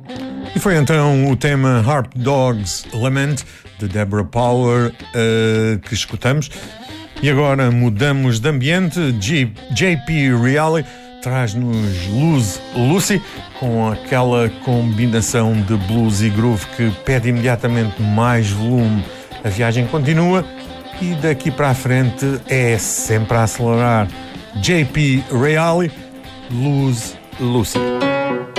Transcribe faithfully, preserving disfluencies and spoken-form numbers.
E foi então o tema Harp Dogs Lament de Deborah Power uh, que escutamos. E agora mudamos de ambiente. G- J P Reali traz-nos Lose Lucy, com aquela combinação de blues e groove que pede imediatamente mais volume. A viagem continua e daqui para a frente é sempre a acelerar. J P Reali, Lose Lucy.